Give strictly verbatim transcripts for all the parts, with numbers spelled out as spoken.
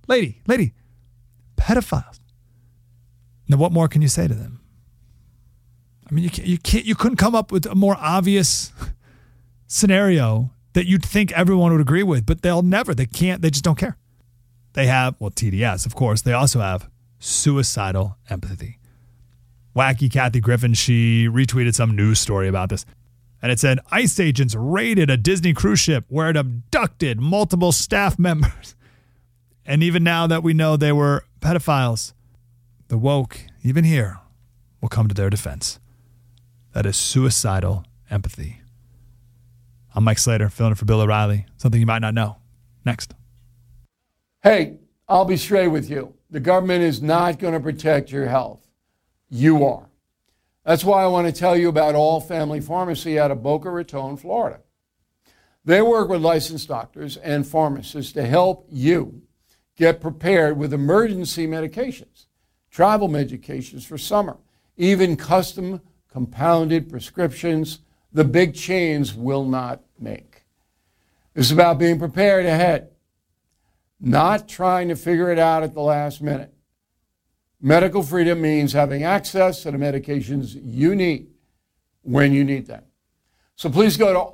lady, lady, pedophiles. Now, what more can you say to them? I mean, you can't, you can't, you couldn't come up with a more obvious scenario that you'd think everyone would agree with, but they'll never, they can't, they just don't care. They have, well, T D S, of course. They also have suicidal empathy. Wacky Kathy Griffin, she retweeted some news story about this. And it said, ICE agents raided a Disney cruise ship where it abducted multiple staff members. And even now that we know they were pedophiles, the woke, even here, will come to their defense. That is suicidal empathy. I'm Mike Slater, filling in for Bill O'Reilly. Something you might not know. Next. Hey, I'll be straight with you. The government is not going to protect your health. You are. That's why I want to tell you about All Family Pharmacy out of Boca Raton, Florida. They work with licensed doctors and pharmacists to help you get prepared with emergency medications, travel medications for summer, even custom compounded prescriptions the big chains will not make. It's about being prepared ahead, not trying to figure it out at the last minute. Medical freedom means having access to the medications you need when you need them. So please go to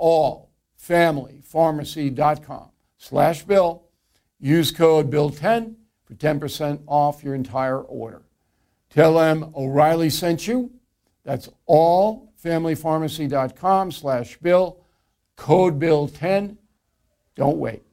allfamilypharmacy.com slash Bill. Use code Bill ten for ten percent off your entire order. Tell them O'Reilly sent you. That's allfamilypharmacy.com slash Bill. Code Bill ten. Don't wait.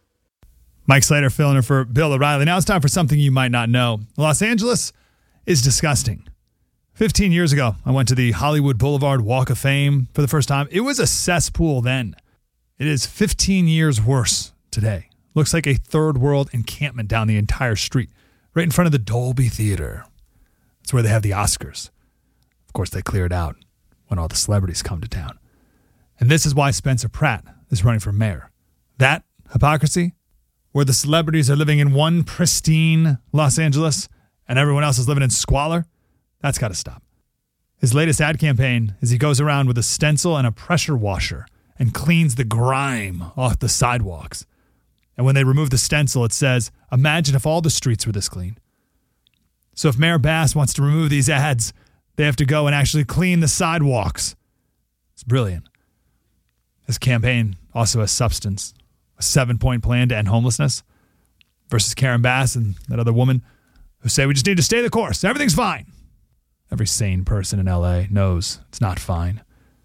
Mike Slater filling in for Bill O'Reilly. Now it's time for something you might not know. Los Angeles is disgusting. fifteen years ago, I went to the Hollywood Boulevard Walk of Fame for the first time. It was a cesspool then. It is fifteen years worse today. Looks like a third world encampment down the entire street, right in front of the Dolby Theater. That's where they have the Oscars. Of course, they clear it out when all the celebrities come to town. And this is why Spencer Pratt is running for mayor. That hypocrisy, where the celebrities are living in one pristine Los Angeles and everyone else is living in squalor, that's got to stop. His latest ad campaign is he goes around with a stencil and a pressure washer and cleans the grime off the sidewalks. And when they remove the stencil, it says, imagine if all the streets were this clean. So if Mayor Bass wants to remove these ads, they have to go and actually clean the sidewalks. It's brilliant. His campaign also has substance. A seven-point plan to end homelessness versus Karen Bass and that other woman who say we just need to stay the course. Everything's fine. Every sane person in L A knows it's not fine.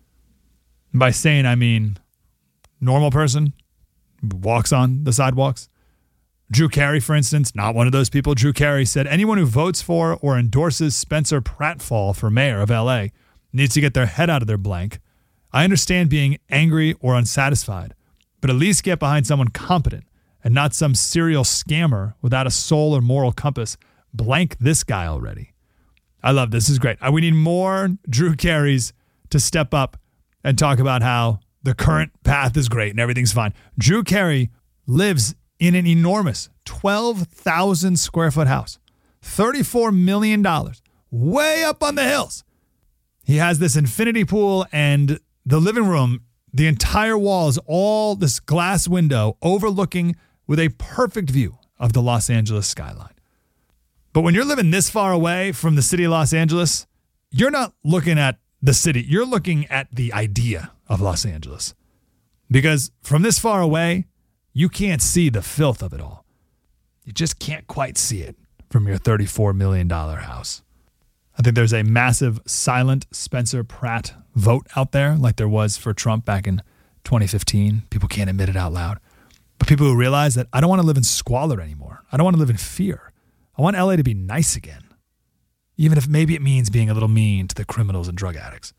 And by sane, I mean normal person who walks on the sidewalks. Drew Carey, for instance, not one of those people. Drew Carey said anyone who votes for or endorses Spencer Pratfall for mayor of L A needs to get their head out of their blank. I understand being angry or unsatisfied, but at least get behind someone competent and not some serial scammer without a soul or moral compass. Blank this guy already. I love this. This is great. We need more Drew Careys to step up and talk about how the current path is great and everything's fine. Drew Carey lives in an enormous twelve thousand square foot house, thirty-four million dollars, way up on the hills. He has this infinity pool and the living room. The entire wall is all this glass window overlooking with a perfect view of the Los Angeles skyline. But when you're living this far away from the city of Los Angeles, you're not looking at the city. You're looking at the idea of Los Angeles. Because from this far away, you can't see the filth of it all. You just can't quite see it from your thirty-four million dollars house. I think there's a massive silent Spencer Pratt vote out there like there was for Trump back in twenty fifteen. People can't admit it out loud. But people who realize that I don't want to live in squalor anymore. I don't want to live in fear. I want L A to be nice again. Even if maybe it means being a little mean to the criminals and drug addicts.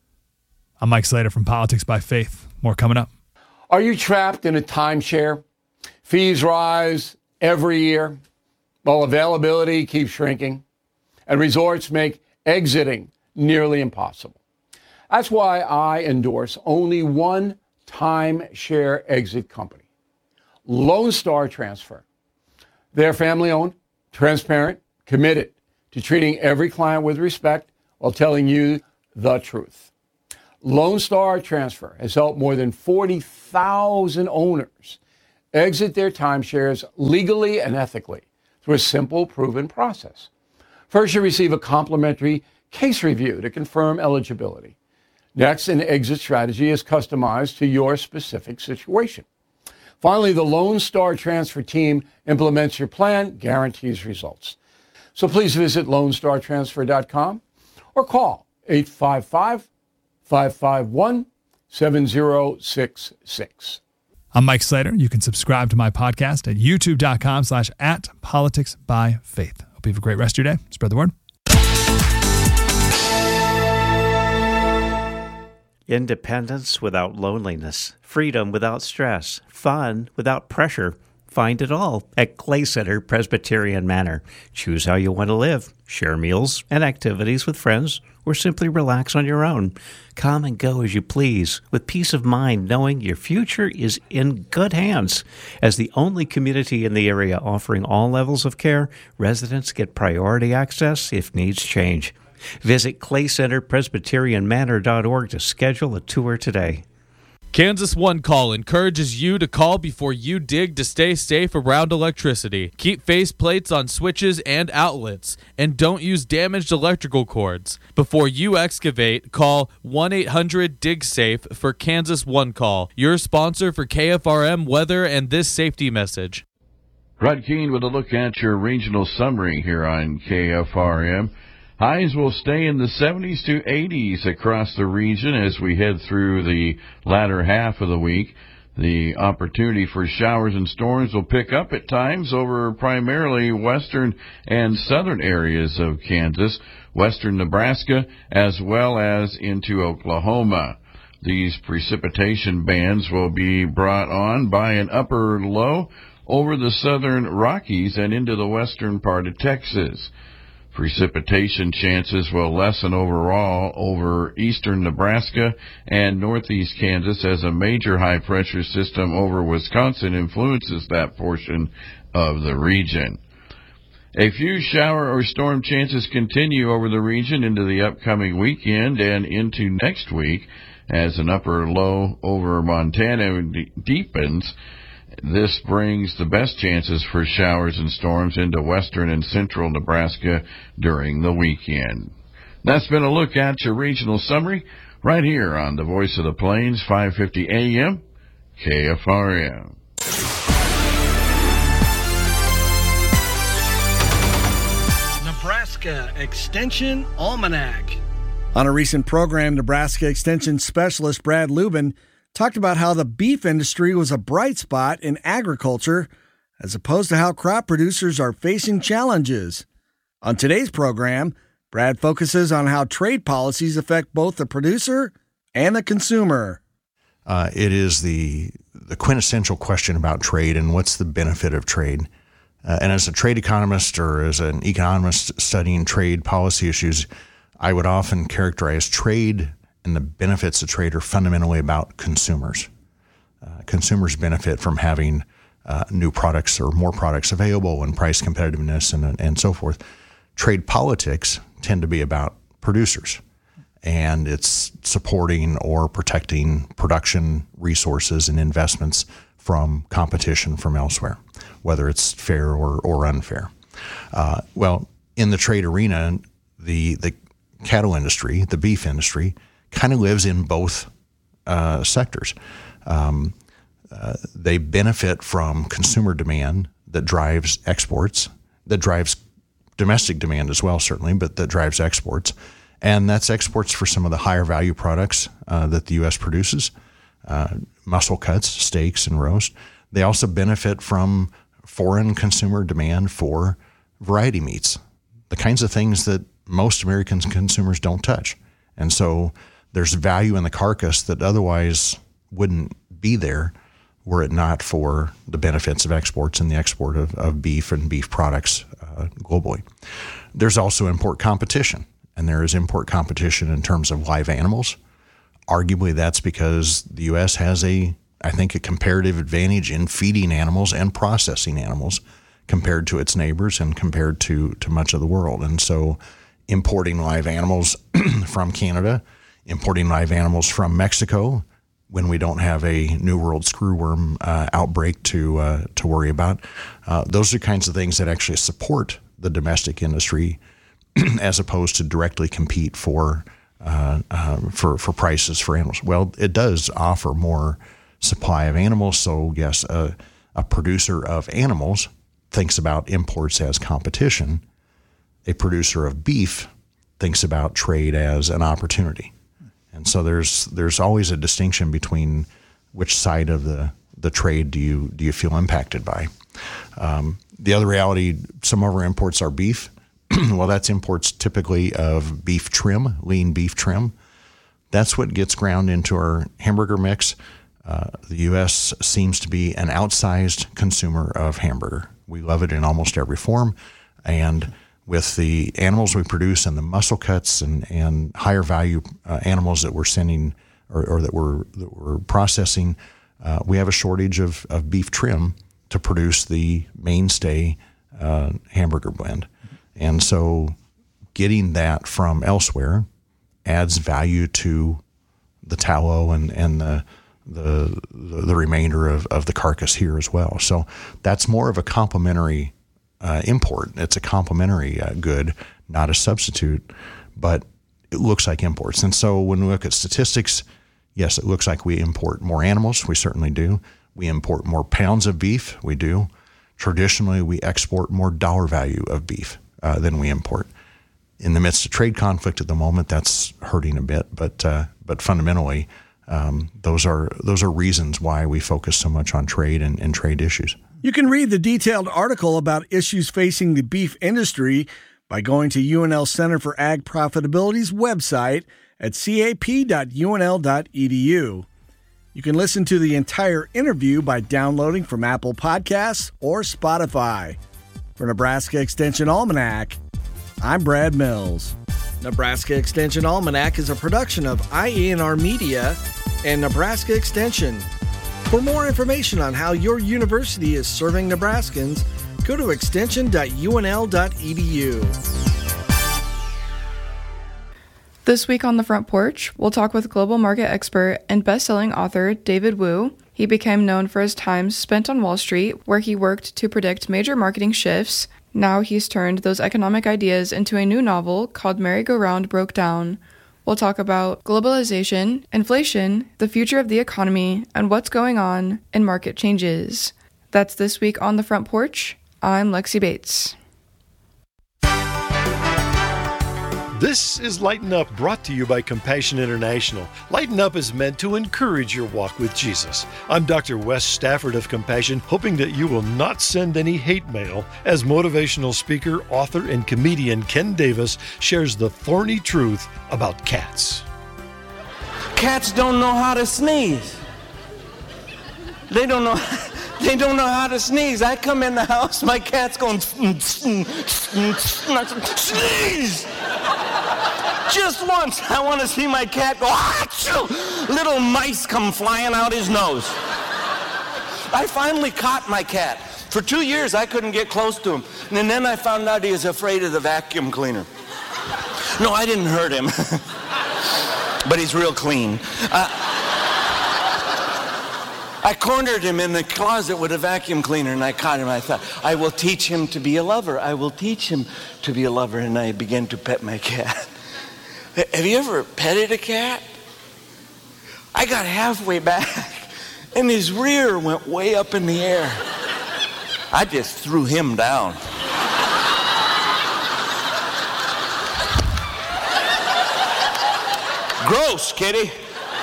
I'm Mike Slater from Politics by Faith. More coming up. Are you trapped in a timeshare? Fees rise every year while availability keeps shrinking and resorts make exiting nearly impossible. That's why I endorse only one timeshare exit company, Lone Star Transfer. They're family-owned, transparent, committed to treating every client with respect while telling you the truth. Lone Star Transfer has helped more than forty thousand owners exit their timeshares legally and ethically through a simple, proven process. First, you receive a complimentary case review to confirm eligibility. Next, an exit strategy is customized to your specific situation. Finally, the Lone Star Transfer team implements your plan, guarantees results. So please visit lone star transfer dot com or call eight five five, five five one, seven zero six six. I'm Mike Slater. You can subscribe to my podcast at youtube.com slash at politics by faith. Hope you have a great rest of your day. Spread the word. Independence without loneliness, freedom without stress, fun without pressure. Find it all at Clay Center Presbyterian Manor. Choose how you want to live. Share meals and activities with friends, or simply relax on your own. Come and go as you please, with peace of mind knowing your future is in good hands. As the only community in the area offering all levels of care, residents get priority access if needs change. Visit clay center presbyterian manor dot org to schedule a tour today. Kansas One Call encourages you to call before you dig to stay safe around electricity. Keep faceplates on switches and outlets, and don't use damaged electrical cords. Before you excavate, call one eight hundred dig safe for Kansas One Call, your sponsor for K F R M weather and this safety message. Rod Keene with a look at your regional summary here on K F R M. Highs will stay in the seventies to eighties across the region as we head through the latter half of the week. The opportunity for showers and storms will pick up at times over primarily western and southern areas of Kansas, western Nebraska, as well as into Oklahoma. These precipitation bands will be brought on by an upper low over the southern Rockies and into the western part of Texas. Precipitation chances will lessen overall over eastern Nebraska and northeast Kansas as a major high-pressure system over Wisconsin influences that portion of the region. A few shower or storm chances continue over the region into the upcoming weekend and into next week as an upper low over Montana deepens. This brings the best chances for showers and storms into western and central Nebraska during the weekend. That's been a look at your regional summary right here on the Voice of the Plains, five fifty A M, K F R M. Nebraska Extension Almanac. On a recent program, Nebraska Extension Specialist Brad Lubin talked about how the beef industry was a bright spot in agriculture, as opposed to how crop producers are facing challenges. On today's program, Brad focuses on how trade policies affect both the producer and the consumer. Uh, it is the the quintessential question about trade and what's the benefit of trade. Uh, and as a trade economist or as an economist studying trade policy issues, I would often characterize trade and the benefits of trade are fundamentally about consumers. Uh, consumers benefit from having uh, new products or more products available and price competitiveness and, and so forth. Trade politics tend to be about producers, and it's supporting or protecting production resources and investments from competition from elsewhere, whether it's fair or, or unfair. Uh, well, in the trade arena, the, the cattle industry, the beef industry, kind of lives in both uh, sectors. Um, uh, they benefit from consumer demand that drives exports, that drives domestic demand as well, certainly, but that drives exports. And that's exports for some of the higher value products uh, that the U S produces, uh, muscle cuts, steaks, and roast. They also benefit from foreign consumer demand for variety meats, the kinds of things that most American consumers don't touch. And so there's value in the carcass that otherwise wouldn't be there were it not for the benefits of exports and the export of, of beef and beef products uh, globally. There's also import competition, and there is import competition in terms of live animals. Arguably, that's because the U S has a, I think, a comparative advantage in feeding animals and processing animals compared to its neighbors and compared to, to much of the world. And so importing live animals from Canada, importing live animals from Mexico, when we don't have a New World screwworm uh, outbreak to uh, to worry about. Uh, those are kinds of things that actually support the domestic industry as opposed to directly compete for uh, uh, for for prices for animals. Well, it does offer more supply of animals, so yes, a, a producer of animals thinks about imports as competition. A producer of beef thinks about trade as an opportunity. And so there's there's always a distinction between which side of the, the trade do you do you feel impacted by. Um, the other reality, some of our imports are beef. Well, that's imports typically of beef trim, lean beef trim. That's what gets ground into our hamburger mix. Uh, the U S seems to be an outsized consumer of hamburger. We love it in almost every form. And with the animals we produce and the muscle cuts and, and higher value uh, animals that we're sending or, or that we're that we're processing, uh, we have a shortage of, of beef trim to produce the mainstay uh, hamburger blend. And so getting that from elsewhere adds value to the tallow and, and the, the the remainder of, of the carcass here as well. So that's more of a complementary uh, import. It's a complementary uh, good, not a substitute, but it looks like imports. And so when we look at statistics, yes, it looks like we import more animals. We certainly do. We import more pounds of beef. We do. Traditionally, we export more dollar value of beef uh, than we import. In the midst of trade conflict at the moment, that's hurting a bit, but uh, but fundamentally, um, those are those are reasons why we focus so much on trade and, and trade issues. You can read the detailed article about issues facing the beef industry by going to U N L Center for Ag Profitability's website at c a p dot u n l dot e d u. You can listen to the entire interview by downloading from Apple Podcasts or Spotify. For Nebraska Extension Almanac, I'm Brad Mills. Nebraska Extension Almanac is a production of I E N R Media and Nebraska Extension. For more information on how your university is serving Nebraskans, go to extension dot u n l dot e d u. This week on The Front Porch, we'll talk with global market expert and best-selling author David Wu. He became known for his time spent on Wall Street, where he worked to predict major marketing shifts. Now he's turned those economic ideas into a new novel called Merry-Go-Round Broke Down. We'll talk about globalization, inflation, the future of the economy, and what's going on in market changes. That's this week on The Front Porch. I'm Lexi Bates. This is Lighten Up, brought to you by Compassion International. Lighten Up is meant to encourage your walk with Jesus. I'm Doctor Wes Stafford of Compassion, hoping that you will not send any hate mail as motivational speaker, author, and comedian Ken Davis shares the thorny truth about cats. Cats don't know how to sneeze. They don't know... They don't know how to sneeze. I come in the house, my cat's going, sneeze! Just once, I want to see my cat go, achoo! Little mice come flying out his nose. I finally caught my cat. For two years, I couldn't get close to him. And then I found out he was afraid of the vacuum cleaner. No, I didn't hurt him. But he's real clean. Uh, I cornered him in the closet with a vacuum cleaner, and I caught him. I thought, I will teach him to be a lover. I will teach him to be a lover. And I began to pet my cat. Have you ever petted a cat? I got halfway back, and his rear went way up in the air. I just threw him down. Gross, kitty.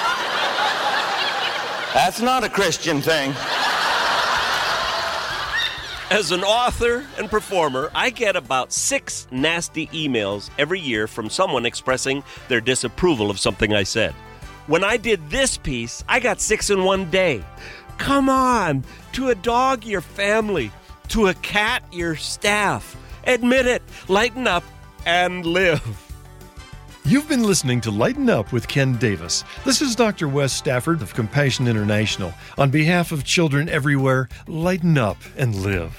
That's not a Christian thing. As an author and performer, I get about six nasty emails every year from someone expressing their disapproval of something I said. When I did this piece, I got six in one day. Come on, to a dog, your family. To a cat, your staff. Admit it, lighten up, and live. You've been listening to Lighten Up with Ken Davis. This is Doctor Wes Stafford of Compassion International. On behalf of children everywhere, lighten up and live.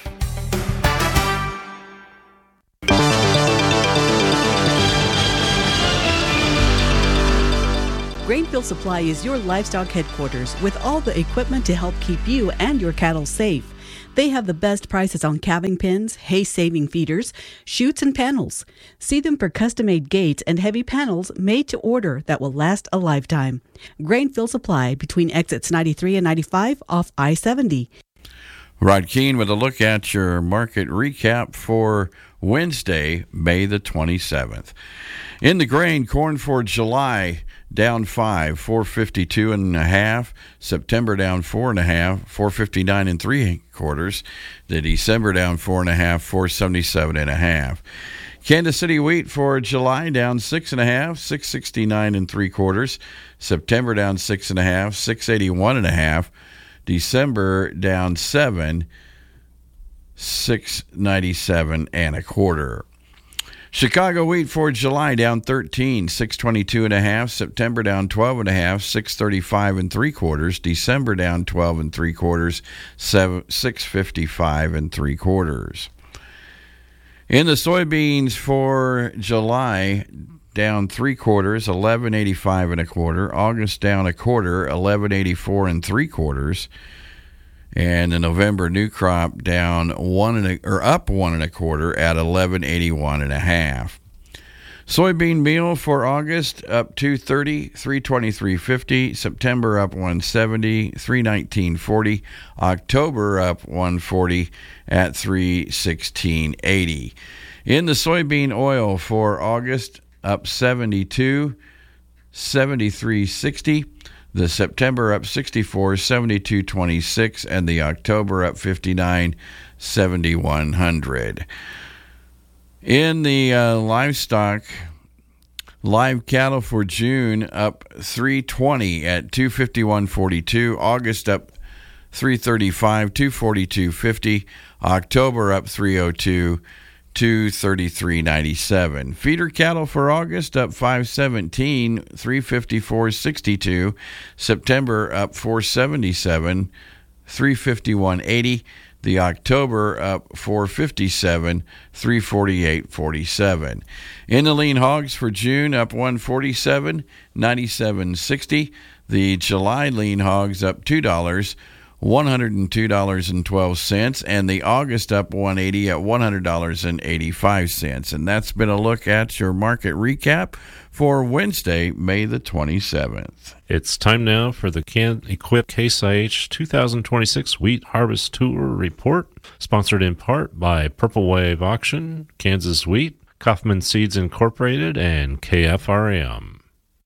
Grain-filled Grainfield Supply is your livestock headquarters with all the equipment to help keep you and your cattle safe. They have the best prices on calving pens, hay-saving feeders, chutes, and panels. See them for custom-made gates and heavy panels made to order that will last a lifetime. Grainfield Supply between exits ninety-three and ninety-five off I seventy. Rod Keene with a look at your market recap for Wednesday, May the twenty-seventh. In the grain, corn for July down five, four fifty-two and a half. September down four and a half, four fifty-nine and three quarters. The December down four and a half, four seventy-seven and a half. Kansas City wheat for July down six and a half, six sixty-nine and three quarters. September down six and a half, six eighty-one and a half. December down seven, six ninety-seven and a quarter. Chicago wheat for July down thirteen, six twenty-two and a half. September down twelve and a half, six thirty-five and three quarters. December down twelve and three quarters, six fifty-five and three quarters. In the soybeans for July, down three quarters, eleven eighty-five and a quarter. August down a quarter, eleven eighty-four and three quarters. And the November new crop down one and a, or up one and a quarter at eleven eighty-one and a half. Soybean meal for August up two thirty, three twenty-three fifty. September up one seventy, three nineteen forty. October up one forty at three sixteen eighty. In the soybean oil for August, up seventy-two, seventy-three sixty. The September up sixty-four, seventy-two twenty-six, and the October up fifty-nine, seventy-one hundred. In the uh, livestock, live cattle for June up three twenty at two fifty-one forty-two. August up three thirty-five, two forty-two fifty. October up three oh two, two thirty-three ninety-seven. Feeder cattle for August up five seventeen, three fifty-four sixty-two. September up four seventy-seven, three fifty-one eighty. The October up four fifty-seven, three forty-eight forty-seven. In the lean hogs for June up one forty-seven, ninety-seven sixty. The July lean hogs up two dollars, one hundred two dollars and twelve cents, and the August up one eighty at one hundred dollars and eighty-five cents. And that's been a look at your market recap for Wednesday, May the twenty-seventh. It's time now for the Can Equip Case I H two thousand twenty-six Wheat Harvest Tour Report, sponsored in part by Purple Wave Auction, Kansas Wheat, Kaufman Seeds Incorporated, and K F R M.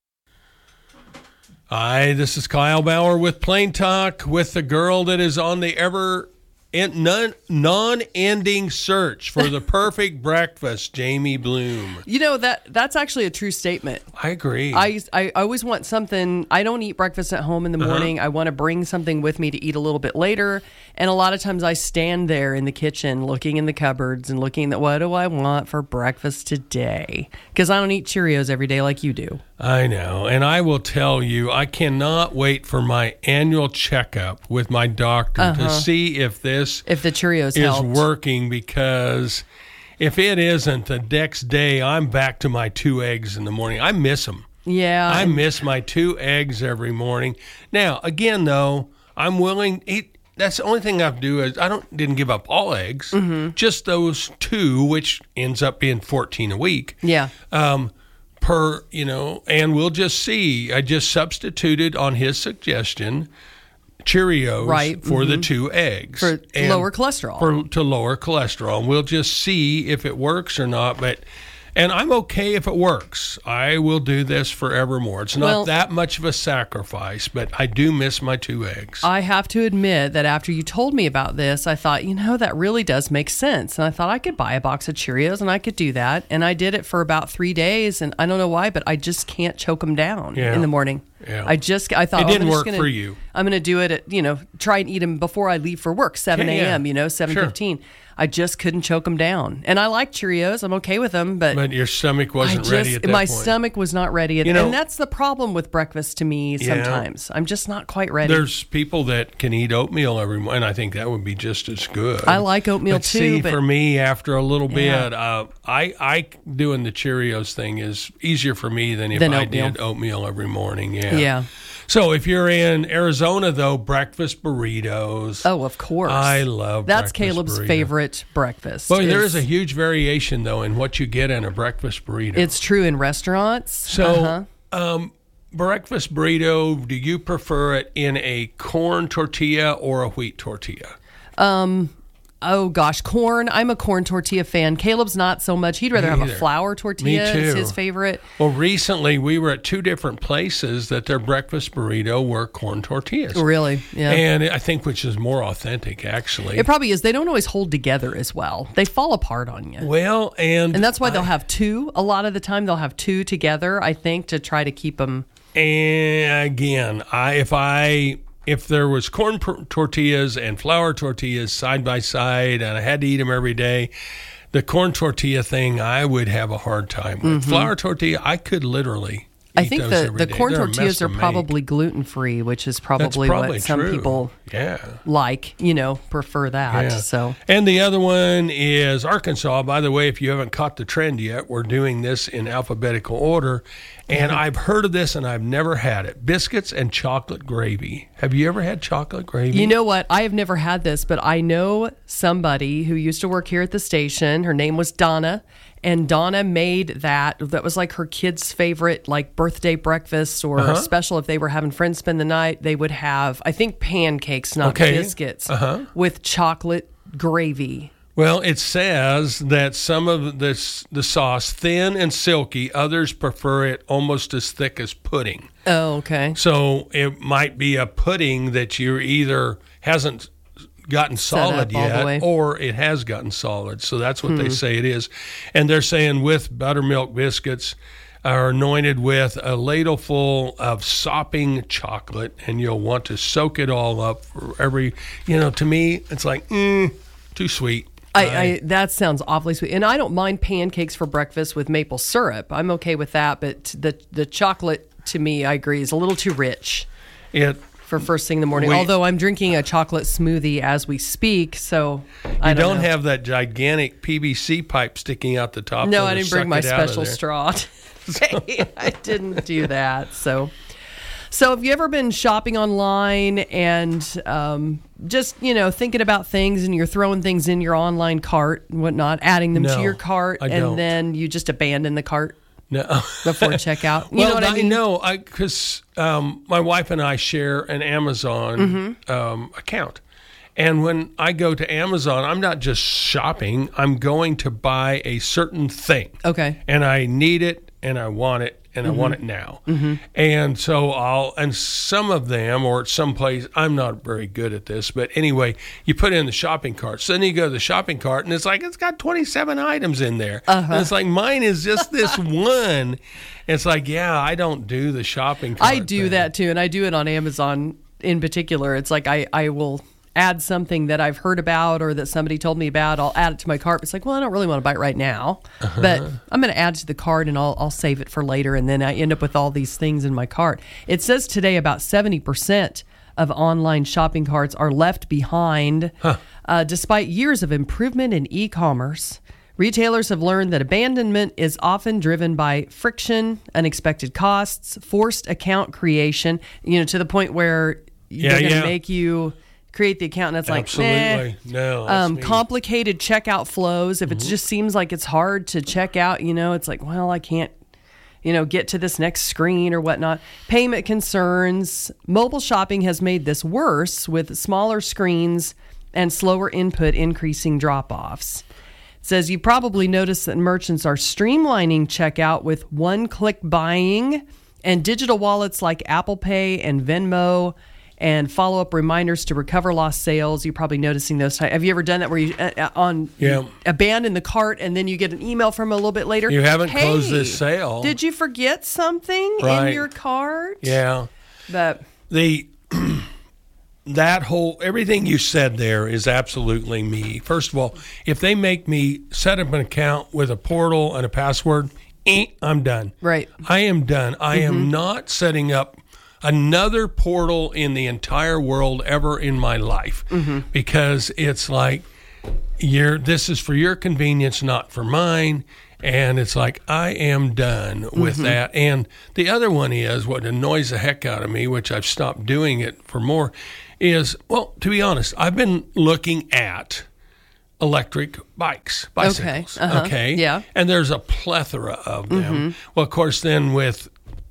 Hi, this is Kyle Bauer with Plain Talk, with the girl that is on the ever in, non, non-ending search for the perfect breakfast, Jamie Bloom. You know, that that's actually a true statement. I agree. I, I always want something. I don't eat breakfast at home in the morning. Uh-huh. I want to bring something with me to eat a little bit later. And a lot of times I stand there in the kitchen looking in the cupboards and looking at what do I want for breakfast today? Because I don't eat Cheerios every day like you do. I know. And I will tell you, I cannot wait for my annual checkup with my doctor uh-huh. to see if this if the Cheerios is helped. working, because if it isn't, the next day I'm back to my two eggs in the morning. I miss them. Yeah. I miss my two eggs every morning. Now, again, though, I'm willing – that's the only thing I have to do is I don't didn't give up all eggs, mm-hmm. just those two, which ends up being fourteen a week. Yeah. Um, per, you know, and we'll just see. I just substituted on his suggestion Cheerios right. for mm-hmm. the two eggs. For and lower cholesterol. For, to lower cholesterol. And we'll just see if it works or not. But And I'm okay if it works. I will do this forevermore. It's not well, that much of a sacrifice, but I do miss my two eggs. I have to admit that after you told me about this, I thought, you know, that really does make sense. And I thought I could buy a box of Cheerios and I could do that. And I did it for about three days. And I don't know why, but I just can't choke them down yeah. in the morning. Yeah. I just, I thought, it didn't oh, work gonna, for you. I'm going to do it at, you know, try and eat them before I leave for work, seven a.m., yeah, yeah. you know, seven fifteen. Sure. I just couldn't choke them down. And I like Cheerios. I'm okay with them, but But your stomach wasn't I just, ready at that my point. stomach was not ready. At, You know- and that's the problem with breakfast to me Yeah. sometimes. I'm just not quite ready. There's people that can eat oatmeal every morning, and I think that would be just as good. I like oatmeal but too, See, but- for me, after a little Yeah. bit, uh, I, I doing the Cheerios thing is easier for me than if Than I oatmeal. did oatmeal every morning. Yeah. Yeah. So if you're in Arizona, though, breakfast burritos. Oh, of course. I love That's breakfast Caleb's burrito. favorite breakfast. Well, there is- is a huge variation, though, in what you get in a breakfast burrito. It's true in restaurants. So, Uh-huh. um, breakfast burrito, do you prefer it in a corn tortilla or a wheat tortilla? Um, oh gosh, corn. I'm a corn tortilla fan. Caleb's not so much. He'd rather Me have a either. flour tortilla. Me too. It's his favorite. Well, recently we were at two different places that their breakfast burrito were corn tortillas. Really? Yeah. And I think which is more authentic, actually. It probably is. They don't always hold together as well. They fall apart on you. Well, and And that's why they'll have two. A lot of the time, they'll have two together, I think, to try to keep them. And again, I if I if there was corn pr- tortillas and flour tortillas side by side, and I had to eat them every day, the corn tortilla thing I would have a hard time with. Mhm. Flour tortilla, I could literally. I eat think those the, every the day. corn They're a mess tortillas to are make. probably gluten free, which is probably, probably what some true. people Yeah. like, you know, prefer that. Yeah. So And the other one is Arkansas. By the way, if you haven't caught the trend yet, we're doing this in alphabetical order. And Mhm. I've heard of this and I've never had it. Biscuits and chocolate gravy. Have you ever had chocolate gravy? You know what? I have never had this, but I know somebody who used to work here at the station. Her name was Donna, and Donna made that. That was like her kids' favorite, like birthday breakfast or Uh-huh. special. If they were having friends spend the night, they would have, I think, pancakes, not Okay. biscuits, Uh-huh. with chocolate gravy. Well, it says that some of this the sauce thin and silky. Others prefer it almost as thick as pudding. Oh, okay. So it might be a pudding that you either hasn't gotten Set up solid all the way. yet, or it has gotten solid. So that's what they Hmm. say it is. And they're saying with buttermilk biscuits are anointed with a ladleful of sopping chocolate, and you'll want to soak it all up for every. You know, to me, it's like mm, too sweet. I, I that sounds awfully sweet, and I don't mind pancakes for breakfast with maple syrup. I'm okay with that, but the the chocolate to me, I agree, is a little too rich. It for first thing in the morning. We- Although I'm drinking a chocolate smoothie as we speak, so I You don't, don't know. have that gigantic P V C pipe sticking out the top. No, though, I to didn't bring suck my it out of special there. straw. today. I didn't do that. So, so have you ever been shopping online and um, just you know thinking about things and you're throwing things in your online cart and whatnot, adding them No, to your cart, I and don't. then you just abandon the cart? No. Before checkout. You well, know what I mean? No, because um, my wife and I share an Amazon Mm-hmm. um, account. And when I go to Amazon, I'm not just shopping, I'm going to buy a certain thing. Okay. And I need it and I want it and I want it now. Mhm. And so I'll, and some of them, or at some place, I'm not very good at this, but anyway, you put in the shopping cart. So then you go to the shopping cart and it's like, it's got twenty-seven items in there. Uh-huh. And it's like, mine is just this one. It's like, yeah, I don't do the shopping cart. I do that too, and I do it on Amazon in particular. It's like I, I will add something that I've heard about or that somebody told me about. I'll add it to my cart. It's like, well, I don't really want to buy it right now, Uh-huh. but I'm going to add to the cart and I'll, I'll save it for later. And then I end up with all these things in my cart. It says today about seventy percent of online shopping carts are left behind. Uh, despite years of improvement in e-commerce, retailers have learned that abandonment is often driven by friction, unexpected costs, forced account creation, you know, to the point where Yeah, they're going to yeah. make you create the account and it's like, Absolutely. meh. No, that's Um, me. complicated checkout flows. If it just seems like it's hard to check out, you know, it's like, well, I can't, you know, get to this next screen or whatnot. Payment concerns. Mobile shopping has made this worse with smaller screens and slower input, increasing drop-offs. It says you probably noticed that merchants are streamlining checkout with one-click buying and digital wallets like Apple Pay and Venmo and follow-up reminders to recover lost sales. You're probably noticing those. Type. Have you ever done that where you uh, uh, on Yeah. you abandon the cart and then you get an email from a little bit later? You haven't hey, closed this sale. Did you forget something Right. in your cart? Yeah. But The that whole, everything you said there is absolutely me. First of all, if they make me set up an account with a portal and a password, eh, I'm done. Right. I am done. I Mm-hmm. am not setting up another portal in the entire world ever in my life, Mm-hmm. because it's like, you're, this is for your convenience, not for mine. And it's like, I am done with Mm-hmm. that. And the other one is, what annoys the heck out of me, which I've stopped doing it for more, is, well, to be honest, I've been looking at electric bikes, bicycles. Okay. Uh-huh. Okay. Yeah. And there's a plethora of them. Mm-hmm. Well, of course, then with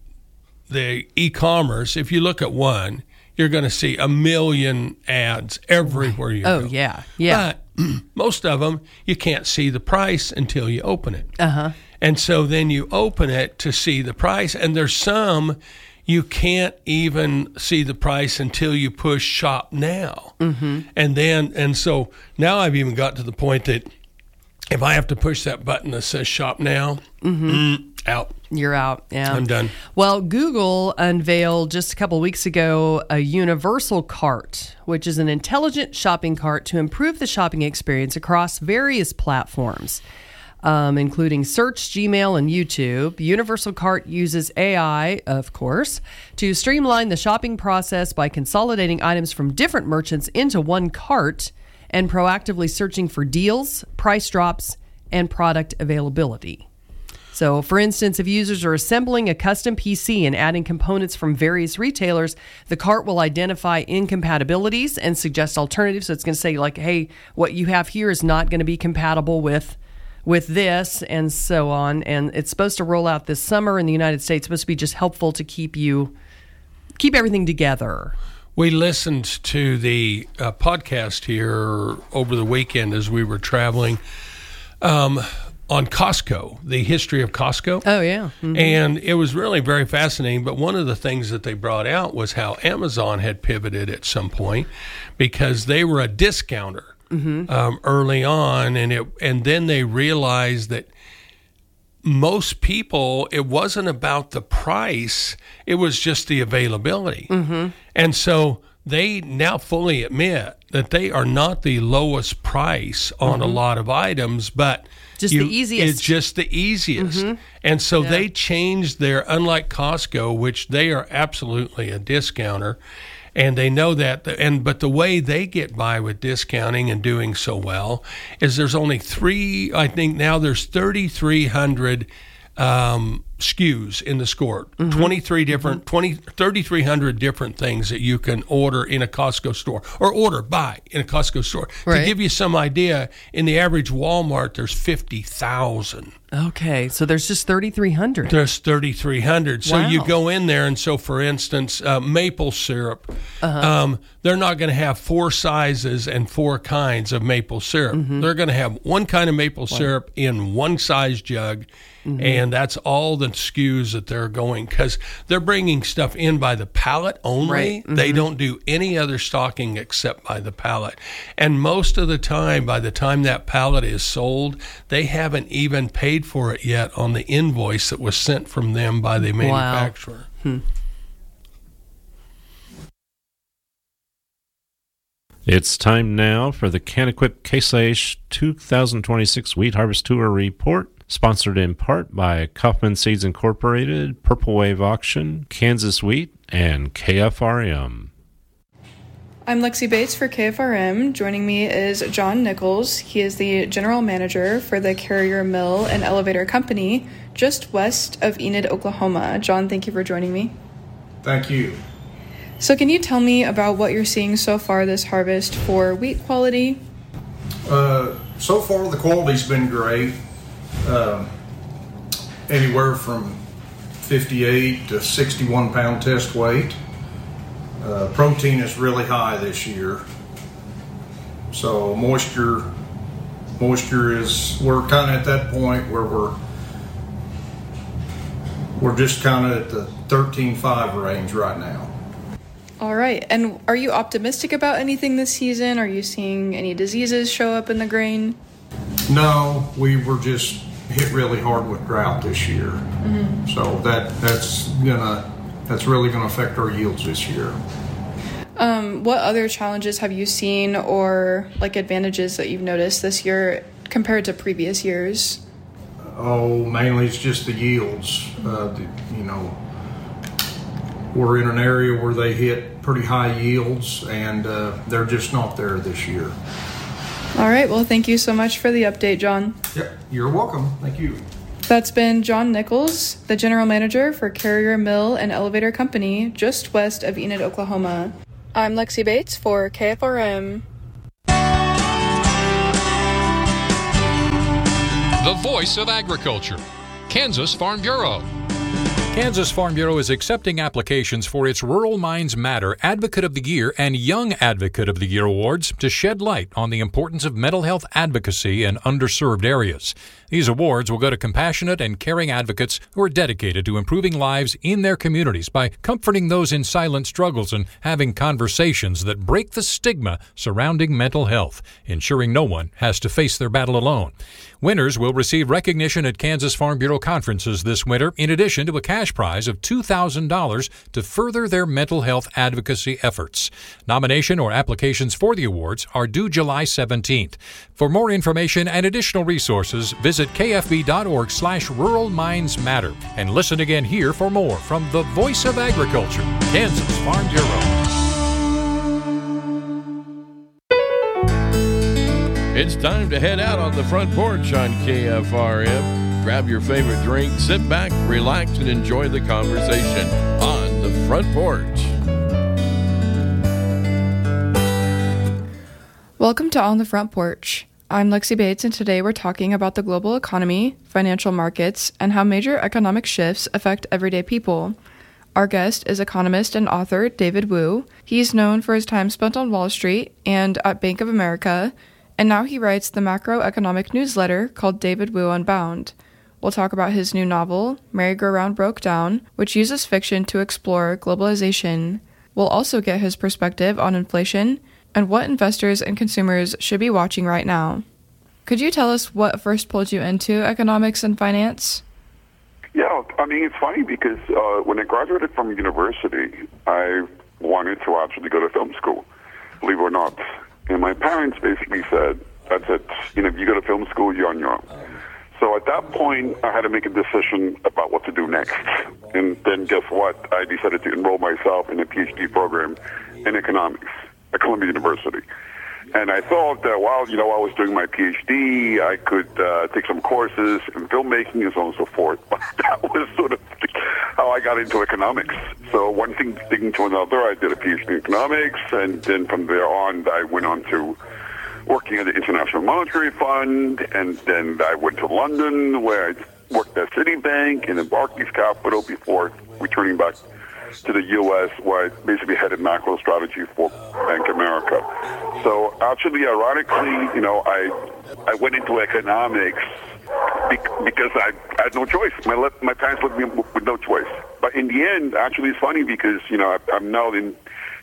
the e-commerce, if you look at one, you're going to see a million ads everywhere you Oh, go. yeah. Yeah. But most of them, you can't see the price until you open it. Uh-huh. And so then you open it to see the price. And there's some you can't even see the price until you push shop now. Mm-hmm. And then, and so now I've even got to the point that if I have to push that button that says shop now, Mm-hmm. mm, out. You're out. Yeah. I'm done. Well, Google unveiled just a couple weeks ago a universal cart, which is an intelligent shopping cart to improve the shopping experience across various platforms, um, including search, Gmail, and YouTube. Universal Cart uses A I, of course, to streamline the shopping process by consolidating items from different merchants into one cart and proactively searching for deals, price drops, and product availability. So, for instance, if users are assembling a custom P C and adding components from various retailers, the cart will identify incompatibilities and suggest alternatives. So it's going to say, like, hey, what you have here is not going to be compatible with with this, and so on. And it's supposed to roll out this summer in the United States. It's supposed to be just helpful to keep you keep everything together. We listened to the uh, podcast here over the weekend as we were traveling. Um, on Costco, the history of Costco. Oh, yeah. Mm-hmm. And it was really very fascinating. But one of the things that they brought out was how Amazon had pivoted at some point because they were a discounter Mm-hmm. um, early on. And it and then they realized that most people, it wasn't about the price, it was just the availability. Mm-hmm. And so they now fully admit that they are not the lowest price on Mm-hmm. a lot of items, but Just the easiest. It's just the easiest. Mhm. And so Yeah. they changed their, unlike Costco, which they are absolutely a discounter, and they know that. And but the way they get by with discounting and doing so well is there's only three. I think now there's thirty-three hundred um, S K Us in the store. Mm-hmm. twenty-three different, twenty, thirty-three hundred different things that you can order in a Costco store or order, buy in a Costco store. Right. To give you some idea, in the average Walmart, there's fifty thousand. Okay, so there's just thirty-three hundred. There's thirty-three hundred. So Wow. you go in there, and so, for instance, uh, maple syrup, Uh-huh. um, they're not going to have four sizes and four kinds of maple syrup. Mm-hmm. They're going to have one kind of maple syrup in one size jug, Mm-hmm. and that's all the S K Us that they're going, because they're bringing stuff in by the pallet only. Right. They Mhm. don't do any other stocking except by the pallet. And most of the time, by the time that pallet is sold, they haven't even paid for it yet on the invoice that was sent from them by the manufacturer. Hmm. It's time now for the CanEquip Case I H two thousand twenty-six Wheat Harvest Tour Report, sponsored in part by Kaufman Seeds Incorporated, Purple Wave Auction, Kansas Wheat, and K F R M. I'm Lexi Bates for K F R M. Joining me is John Nichols. He is the general manager for the Carrier Mill and Elevator Company just west of Enid, Oklahoma. John, thank you for joining me. Thank you. So can you tell me about what you're seeing so far this harvest for wheat quality? Uh, so far, the quality's been great. Um, anywhere from fifty-eight to sixty-one pound test weight. Uh, protein is really high this year. So moisture, moisture is, we're kind of at that point where we're we're just kind of at the thirteen five range right now. All right. And are you optimistic about anything this season? Are you seeing any diseases show up in the grain? No, we were just hit really hard with drought this year. Mm-hmm. So that that's gonna that's really gonna affect our yields this year. Um, what other challenges have you seen or like advantages that you've noticed this year compared to previous years? Oh, mainly it's just the yields. Uh, the, you know, we're in an area where they hit pretty high yields, and uh, they're just not there this year. All right. Well, thank you so much for the update, John. Yep, you're welcome. Thank you. That's been John Nichols, the general manager for Carrier Mill and Elevator Company, just west of Enid, Oklahoma. I'm Lexi Bates for K F R M. The voice of agriculture, Kansas Farm Bureau. Kansas Farm Bureau is accepting applications for its Rural Minds Matter Advocate of the Year and Young Advocate of the Year awards to shed light on the importance of mental health advocacy in underserved areas. These awards will go to compassionate and caring advocates who are dedicated to improving lives in their communities by comforting those in silent struggles and having conversations that break the stigma surrounding mental health, ensuring no one has to face their battle alone. Winners will receive recognition at Kansas Farm Bureau conferences this winter, in addition to a cash prize of two thousand dollars to further their mental health advocacy efforts. Nomination or applications for the awards are due July seventeenth. For more information and additional resources, visit kfb.org slash Rural Minds Matter and listen again here for more from the Voice of Agriculture, Kansas Farm Bureau. It's time to head out on the front porch on K F R M. Grab your favorite drink, sit back, relax, and enjoy the conversation on the front porch. Welcome to On the Front Porch. I'm Lexi Bates, and today we're talking about the global economy, financial markets, and how major economic shifts affect everyday people. Our guest is economist and author David Wu. He's known for his time spent on Wall Street and at Bank of America, and now he writes the macroeconomic newsletter called David Wu Unbound. We'll talk about his new novel, Merry-Go-Round Broke Down, which uses fiction to explore globalization. We'll also get his perspective on inflation and what investors and consumers should be watching right now. Could you tell us what first pulled you into economics and finance? Yeah, I mean, it's funny because uh, when I graduated from university, I wanted to actually go to film school, believe it or not. And my parents basically said, that's it. You know, if you go to film school, you're on your own. So at that point, I had to make a decision about what to do next. And then guess what? I decided to enroll myself in a PhD program in economics at Columbia University. And I thought that while, you know, I was doing my PhD, I could uh, take some courses in filmmaking and so on and so forth. But that was sort of how I got into economics. So one thing leading to another, I did a PhD in economics, and then from there on, I went on to working at the International Monetary Fund, and then I went to London, where I worked at Citibank and then Barclays Capital before returning back to the U S, where I basically headed macro strategy for Bank of America. So actually, ironically, you know, I I went into economics because I, I had no choice. My le- my parents left me with no choice. But in the end, actually, it's funny because, you know, I, I'm now in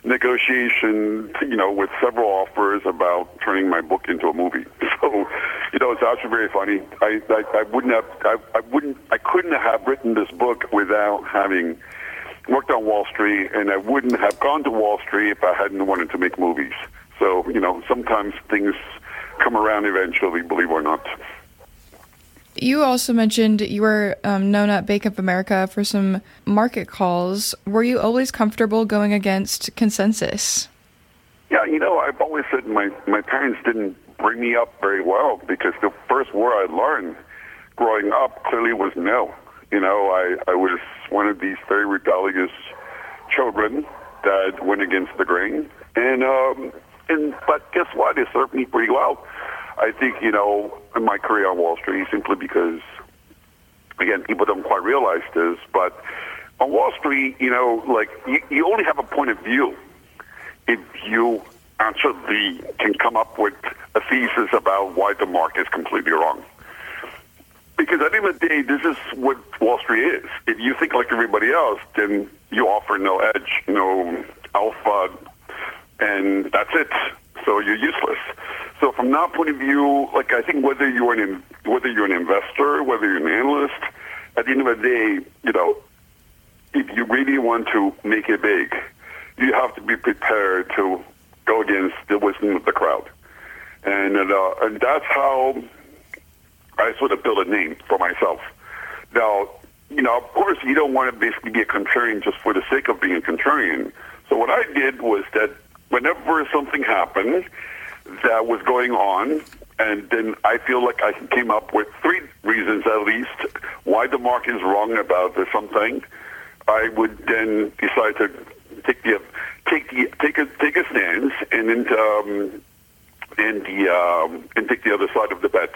negotiation, you know, with several offers about turning my book into a movie. So, you know, it's actually very funny. I I, I wouldn't have I, I wouldn't I couldn't have written this book without having worked on Wall Street, and I wouldn't have gone to Wall Street if I hadn't wanted to make movies. So, you know, sometimes things come around eventually, believe it or not. You also mentioned you were um, known at Bank of America for some market calls. Were you always comfortable going against consensus? Yeah, you know, I've always said my, my parents didn't bring me up very well, because the first word I learned growing up clearly was no. You know, I, I was one of these very rebellious children that went against the grain. And, um, and but guess what? It served me pretty well. I think, you know, in my career on Wall Street, simply because, again, people don't quite realize this, but on Wall Street, you know, like, you, you only have a point of view if you actually can come up with a thesis about why the market is completely wrong. Because at the end of the day, this is what Wall Street is. If you think like everybody else, then you offer no edge, no alpha, and that's it. So you're useless. So from that point of view, like, I think whether you're an whether you're an investor, whether you're an analyst, at the end of the day, you know, if you really want to make it big, you have to be prepared to go against the wisdom of the crowd. And uh, and that's how I sort of built a name for myself. Now, you know, of course, you don't want to basically be a contrarian just for the sake of being a contrarian. So what I did was that whenever something happened that was going on, and then I feel like I came up with three reasons at least why the market is wrong about something, I would then decide to take the take the take a take a stance and then um, and the um, and take the other side of the bet.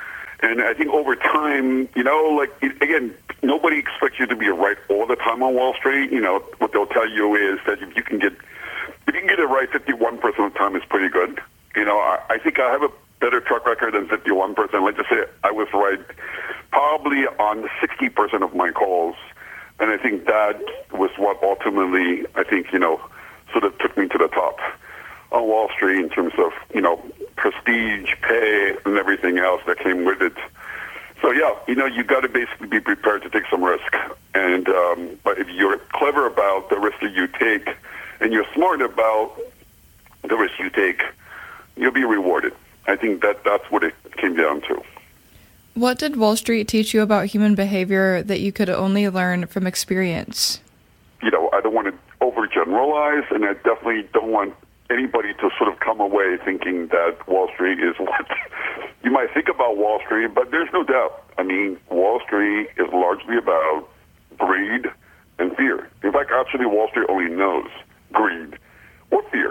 And I think over time, you know, like again, nobody expects you to be right all the time on Wall Street. You know, what they'll tell you is that if you can get if you can get it right fifty-one percent of the time, it's pretty good. You know, I, I think I have a better track record than fifty-one percent. Let's just say I was right probably on sixty percent of my calls. And I think that was what ultimately, I think, you know, sort of took me to the top on Wall Street in terms of, you know, prestige, pay, and everything else that came with it. So, yeah, you know, you got to basically be prepared to take some risk. And um, but if you're clever about the risk that you take and you're smart about the risk you take, you'll be rewarded. I think that that's what it came down to. What did Wall Street teach you about human behavior that you could only learn from experience? You know, I don't want to overgeneralize, and I definitely don't want anybody to sort of come away thinking that Wall Street is what you might think about Wall Street, but there's no doubt. I mean, Wall Street is largely about greed and fear. In fact, actually, Wall Street only knows greed or fear.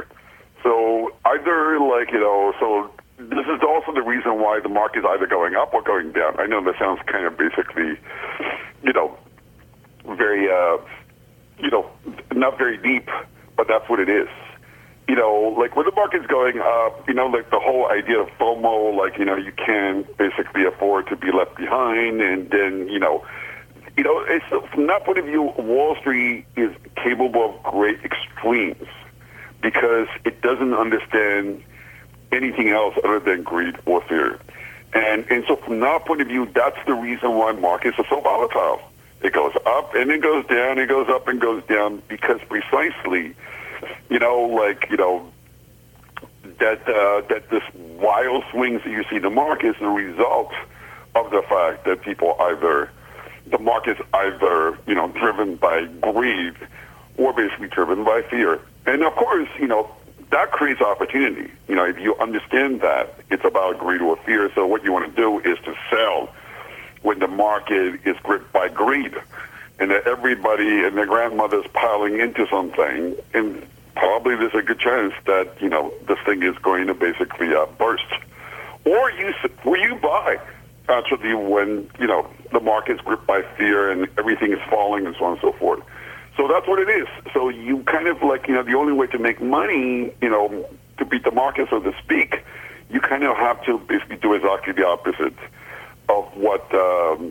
So either, like, you know, so this is also the reason why the market is either going up or going down. I know that sounds kind of basically, you know, very, uh, you know, not very deep, but that's what it is. You know, like when the market's going up, you know, like the whole idea of FOMO, like, you know, you can't basically afford to be left behind. And then, you know, you know, it's, from that point of view, Wall Street is capable of great extremes because it doesn't understand anything else other than greed or fear. And and so from that point of view, that's the reason why markets are so volatile. It goes up and it goes down, it goes up and goes down because precisely, you know, like, you know, that uh, that this wild swings that you see in the market is the result of the fact that people either, the market's either, you know, driven by greed or basically driven by fear. And of course, you know, that creates opportunity. You know, if you understand that it's about greed or fear, so what you want to do is to sell when the market is gripped by greed and that everybody and their grandmother's piling into something, and probably there's a good chance that, you know, this thing is going to basically uh, burst. Or you, or you buy, actually, when, you know, the market's gripped by fear and everything is falling and so on and so forth. So that's what it is. So you kind of like, you know, the only way to make money, you know, to beat the market, so to speak, you kind of have to basically do exactly the opposite of what um,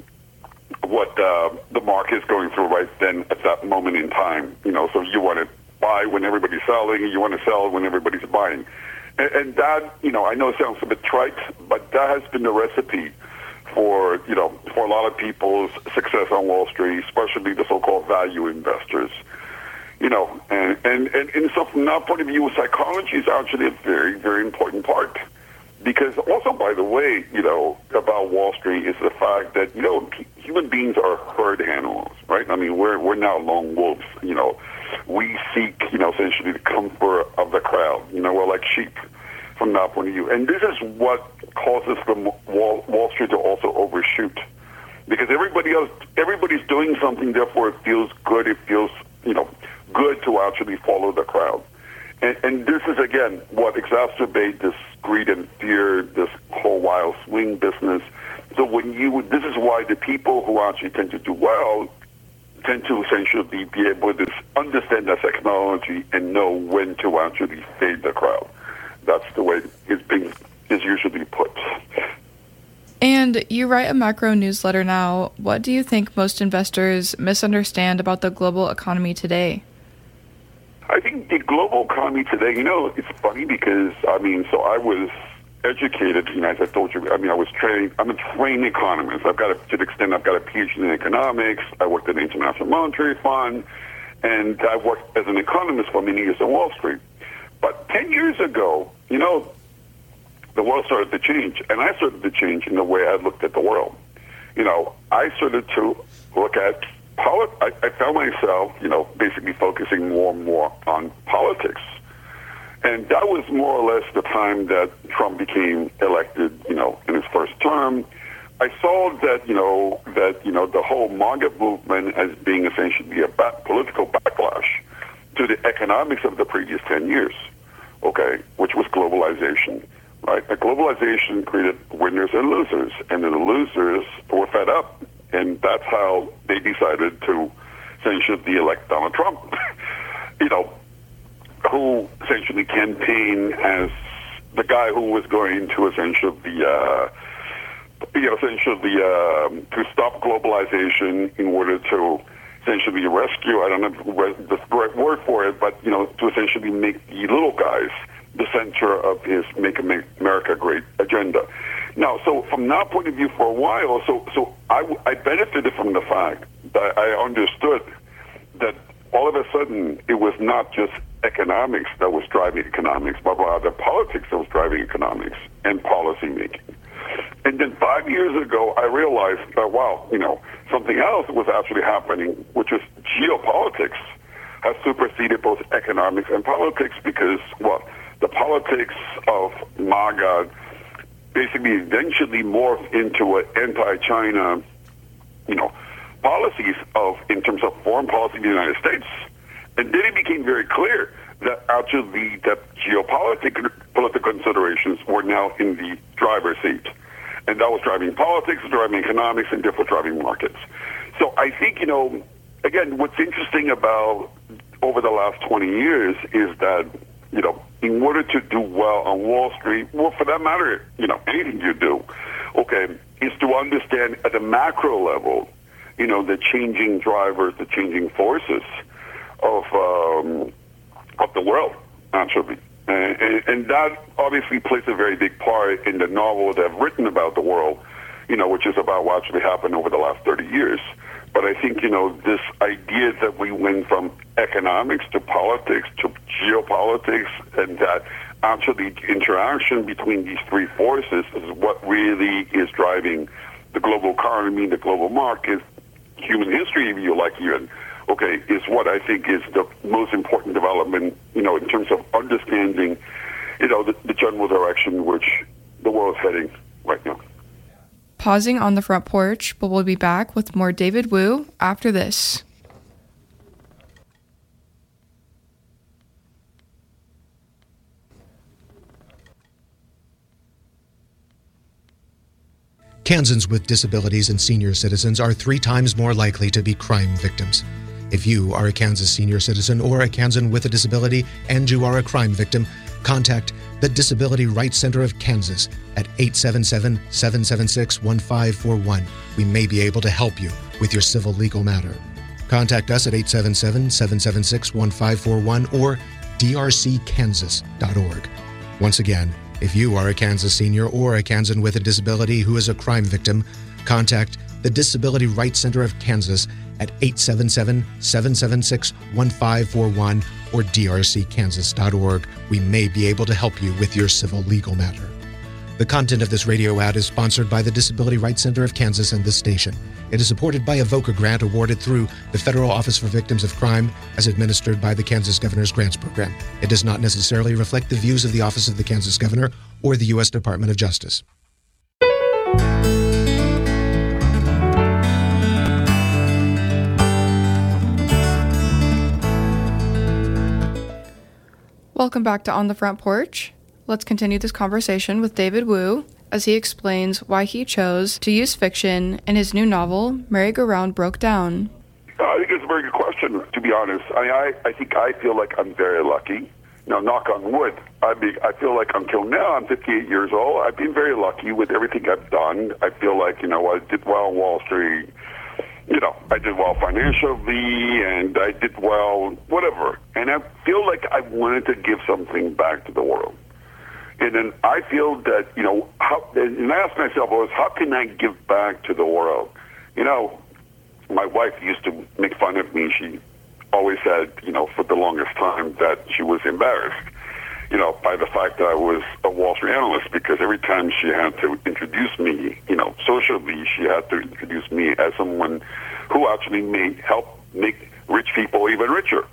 what uh, the market is going through right then at that moment in time. You know, so you want to buy when everybody's selling, and you want to sell when everybody's buying. And, and that, you know, I know it sounds a bit trite, but that has been the recipe for, you know, for a lot of people's success on Wall Street, especially the so-called value investors. You know, and, and, and, and so from that point of view, psychology is actually a very, very important part. Because also, by the way, you know, about Wall Street is the fact that, you know, human beings are herd animals, right? I mean, we're we're not lone wolves, you know. We seek, you know, essentially the comfort of the crowd. You know, we're like sheep from that point of view. And this is what causes the Wall, Wall Street to also overshoot. Because everybody else, everybody's doing something, therefore it feels good. It feels, you know, good to actually follow the crowd. And, and this is, again, what exacerbates this greed and fear, this whole wild swing business. So when you, this is why the people who actually tend to do well tend to essentially be able to understand the technology and know when to actually fade the crowd. That's the way it's being is usually put. And you write a macro newsletter now. What do you think most investors misunderstand about the global economy today? I think the global economy today, you know, it's funny because, I mean, so I was educated, you know, as I told you, I mean, I was trained, I'm a trained economist. I've got, a, to the extent I've got a P H D in economics. I worked at the International Monetary Fund. And I worked as an economist for many years on Wall Street. But ten years ago, you know, the world started to change, and I started to change in the way I looked at the world. You know, I started to look at polit- I, I found myself, you know, basically focusing more and more on politics. And that was more or less the time that Trump became elected, you know, in his first term. I saw that, you know, that, you know, the whole MAGA movement as being essentially a back, political backlash to the economics of the previous ten years, okay, which was globalization, right? The globalization created winners and losers, and then the losers were fed up, and that's how they decided to essentially elect Donald Trump, you know, who essentially campaigned as the guy who was going to essentially, uh, you know, essentially uh, to stop globalization in order to essentially rescue, I don't know the right word for it, but, you know, to essentially make the little guys the center of his Make America Great agenda. Now, so from that point of view for a while, so so I, I benefited from the fact that I understood that all of a sudden it was not just economics that was driving economics, but rather politics that was driving economics and policy making. And then five years ago, I realized that, wow, you know, something else was actually happening, which is geopolitics has superseded both economics and politics because, well, the politics of MAGA basically eventually morphed into an anti-China, you know, policies of, in terms of foreign policy in the United States. And then it became very clear that actually that geopolitical political considerations were now in the driver's seat. And that was driving politics, driving economics, and therefore driving markets. So I think, you know, again, what's interesting about over the last twenty years is that, you know, in order to do well on Wall Street, well, for that matter, you know, anything you do, okay, is to understand at the macro level, you know, the changing drivers, the changing forces of um, of the world, actually. And, and, and that obviously plays a very big part in the novel that I've written about the world, you know, which is about what actually happened over the last thirty years. But I think, you know, this idea that we went from economics to politics to geopolitics, and that actually interaction between these three forces is what really is driving the global economy, the global market, human history, if you like, even, okay, is what I think is the most important development, you know, in terms of understanding, you know, the, the general direction which the world is heading right now. Pausing on the front porch, but we'll be back with more David Wu after this. Kansans with disabilities and senior citizens are three times more likely to be crime victims. If you are a Kansas senior citizen or a Kansan with a disability and you are a crime victim, contact the Disability Rights Center of Kansas at eight seven seven, seven seven six, one five four one. We may be able to help you with your civil legal matter. Contact us at eight seven seven, seven seven six, one five four one or d r c kansas dot org. Once again, if you are a Kansas senior or a Kansan with a disability who is a crime victim, contact the Disability Rights Center of Kansas at eight seven seven, seven seven six, one five four one or d r c kansas dot org. We may be able to help you with your civil legal matter. The content of this radio ad is sponsored by the Disability Rights Center of Kansas and this station. It is supported by a VOCA grant awarded through the Federal Office for Victims of Crime as administered by the Kansas Governor's Grants Program. It does not necessarily reflect the views of the Office of the Kansas Governor or the U S Department of Justice. Welcome back to On the Front Porch. Let's continue this conversation with David Wu as he explains why he chose to use fiction in his new novel, Merry-Go-Round Broke Down. Uh, I think it's a very good question, to be honest. I, I, I think I feel like I'm very lucky. Now, knock on wood, I, be, I feel like until now, I'm fifty-eight years old, I've been very lucky with everything I've done. I feel like, you know, I did well on Wall Street. You know, I did well financially, and I did well, whatever. And I feel like I wanted to give something back to the world. And then I feel that, you know, how, and I asked myself, was how can I give back to the world? You know, my wife used to make fun of me. She always said, you know, for the longest time that she was embarrassed, you know, by the fact that I was a Wall Street analyst, because every time she had to introduce me, you know, socially, she had to introduce me as someone who actually made help make rich people even richer.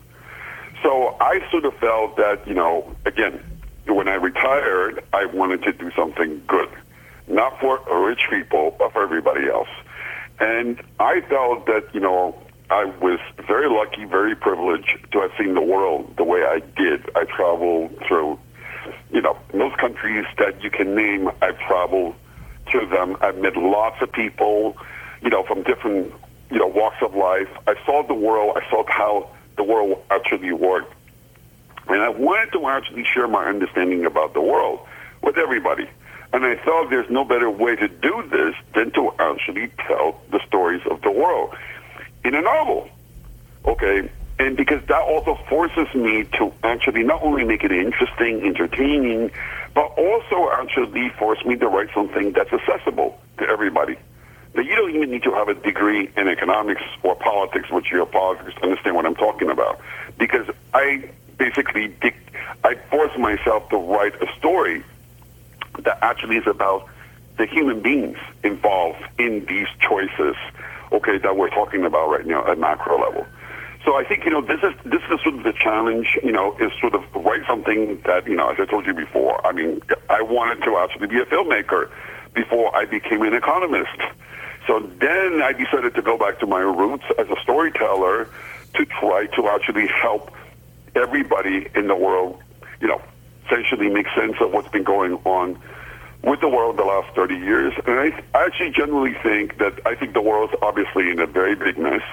So I sort of felt that, you know, again, when I retired, I wanted to do something good, not for rich people, but for everybody else. And I felt that, you know, I was very lucky, very privileged to have seen the world the way I did. I traveled through, you know, most countries that you can name, I've traveled to them. I've met lots of people, you know, from different, you know, walks of life. I saw the world. I saw how the world actually worked. And I wanted to actually share my understanding about the world with everybody. And I thought there's no better way to do this than to actually tell the stories of the world in a novel, okay? And because that also forces me to actually not only make it interesting, entertaining, but also actually force me to write something that's accessible to everybody. Now, you don't even need to have a degree in economics or politics or geopolitics to understand what I'm talking about, because I basically dic- I force myself to write a story that actually is about the human beings involved in these choices, okay, that we're talking about right now at macro level. So I think, you know, this is this is sort of the challenge, you know, is sort of write something that, you know, as I told you before, I mean, I wanted to actually be a filmmaker before I became an economist. So then I decided to go back to my roots as a storyteller to try to actually help everybody in the world, you know, essentially make sense of what's been going on with the world the last thirty years. And I, I actually generally think that I think the world's obviously in a very big mess.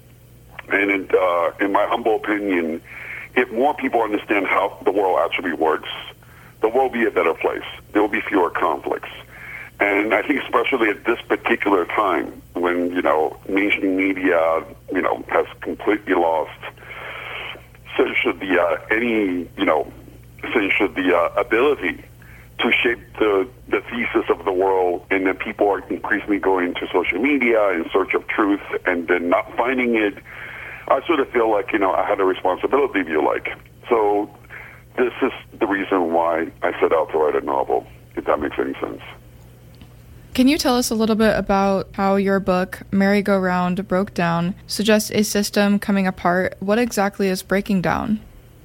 And in, uh, in my humble opinion, if more people understand how the world actually works, the world will be a better place. There will be fewer conflicts. And I think especially at this particular time when, you know, mainstream media, you know, has completely lost essentially the, uh, any, you know, essentially the uh, ability to shape the, the thesis of the world, and then people are increasingly going to social media in search of truth and then not finding it. I sort of feel like, you know, I had a responsibility, if you like. So this is the reason why I set out to write a novel, if that makes any sense. Can you tell us a little bit about how your book, Merry-Go-Round, broke down, suggests a system coming apart? What exactly is breaking down?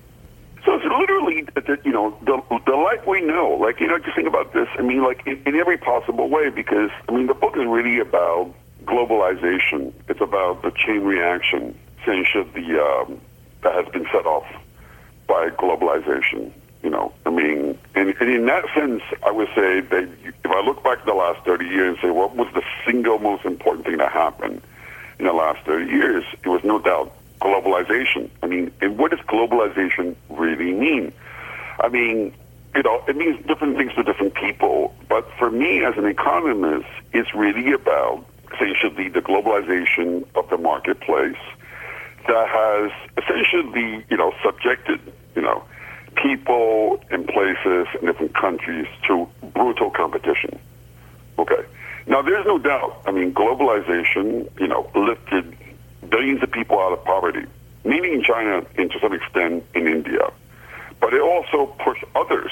So it's literally, the, you know, the, the life we know. Like, you know, just think about this. I mean, like, in, in every possible way, because, I mean, the book is really about globalization. It's about the chain reaction, essentially, the, um, that has been set off by globalization. You know, I mean, and, and in that sense, I would say that if I look back at the last thirty years and say, what was the single most important thing that happened in the last thirty years, it was no doubt globalization. I mean, and what does globalization really mean? I mean, you know, it means different things to different people. But for me as an economist, it's really about essentially the globalization of the marketplace that has essentially, you know, subjected, you know, people and places in different countries to brutal competition. Okay. Now, there's no doubt, I mean, globalization, you know, lifted billions of people out of poverty, meaning in China and to some extent in India. But it also pushed others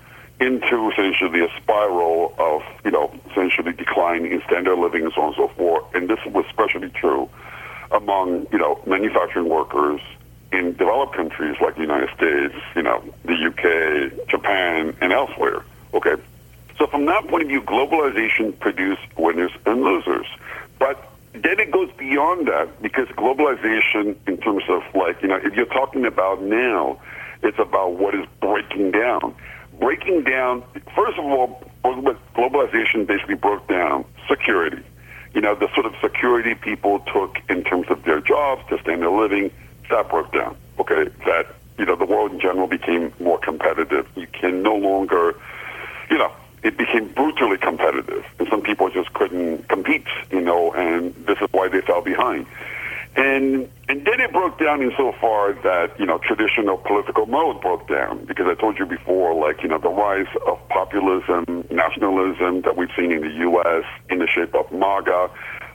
into essentially a spiral of, you know, essentially decline in standard of living and so on and so forth. And this was especially true among, you know, manufacturing workers in developed countries like the United States, you know, the U K, Japan, and elsewhere. Okay. So from that point of view, globalization produced winners and losers. But then it goes beyond that, because globalization in terms of, like, you know, if you're talking about now, it's about what is breaking down. Breaking down, first of all, what globalization basically broke down, security. You know, the sort of security people took in terms of their jobs, their standard of living, that broke down, okay? That, you know, the world in general became more competitive. You can no longer, you know, it became brutally competitive. And some people just couldn't compete, you know, and this is why they fell behind. And and then it broke down insofar that, you know, traditional political mode broke down, because I told you before, like, you know, the rise of populism, nationalism that we've seen in the U S in the shape of MAGA,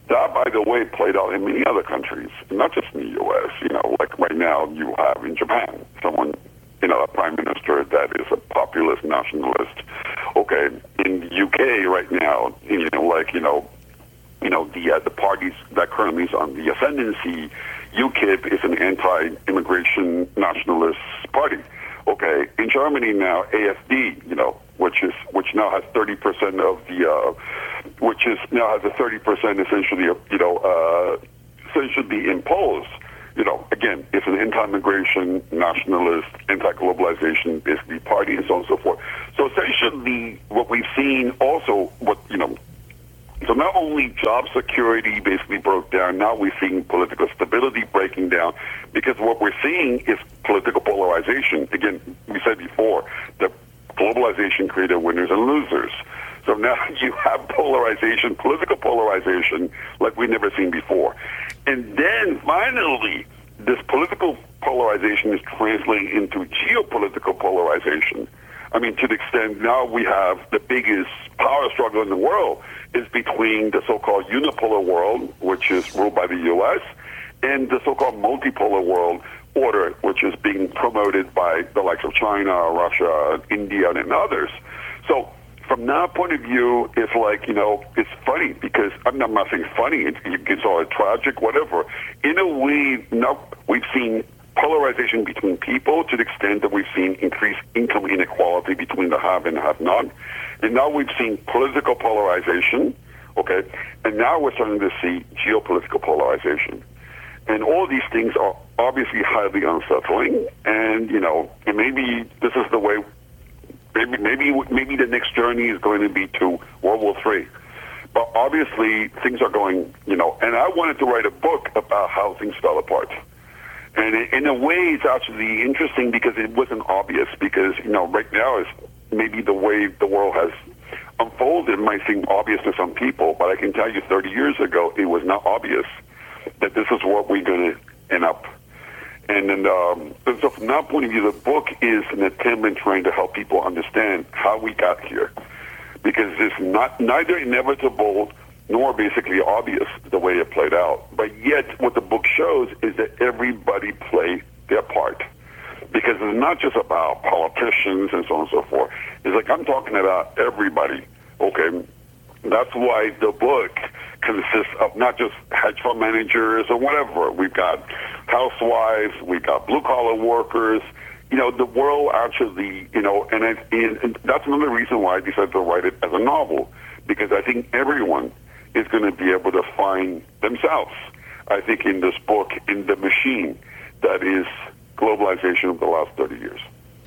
That, by the way, played out in many other countries, not just in the U S. You know, like right now you have in Japan someone, you know, a prime minister that is a populist nationalist. Okay, in the U K right now, you know, like you know, you know the uh, the parties that currently is on the ascendancy, UKIP is an anti-immigration nationalist party. Okay, in Germany now, A F D, you know, which is which now has thirty percent of the, uh, which is now has a thirty percent essentially, you know, uh, essentially imposed. You know, again, it's an anti-immigration, nationalist, anti-globalization, basically party, and so on and so forth. So essentially, what we've seen also, what you know. So not only job security basically broke down, now we're seeing political stability breaking down, because what we're seeing is political polarization. Again, we said before that globalization created winners and losers. So now you have polarization, political polarization, like we've never seen before. And then finally, this political polarization is translating into geopolitical polarization. I mean, to the extent now we have the biggest power struggle in the world is between the so-called unipolar world, which is ruled by the U S, and the so-called multipolar world order, which is being promoted by the likes of China, Russia, India, and others. So from that point of view, it's like, you know, it's funny because I'm not, I'm not saying funny. It's, you can call it tragic, whatever. In a way, no, we've seen polarization between people to the extent that we've seen increased income inequality between the have and have-not. And now we've seen political polarization, okay? And now we're starting to see geopolitical polarization. And all these things are obviously highly unsettling. And, you know, and maybe this is the way, maybe maybe maybe the next journey is going to be to World War Three. But obviously things are going, you know, and I wanted to write a book about how things fell apart. And in a way, it's actually interesting because it wasn't obvious. Because, you know, right now is maybe the way the world has unfolded might seem obvious to some people, but I can tell you thirty years ago, it was not obvious that this is what we're going to end up. And then, um, so from that point of view, the book is an attempt in trying to help people understand how we got here. Because it's not neither inevitable nor basically obvious the way it played out. But yet, what the book shows is that everybody played their part. Because it's not just about politicians and so on and so forth. It's like I'm talking about everybody, okay? That's why the book consists of not just hedge fund managers or whatever. We've got housewives, we've got blue-collar workers. You know, the world actually, you know, and, I, and that's another reason why I decided to write it as a novel, because I think everyone is going to be able to find themselves, I think, in this book, in the machine that is globalization of the last thirty years.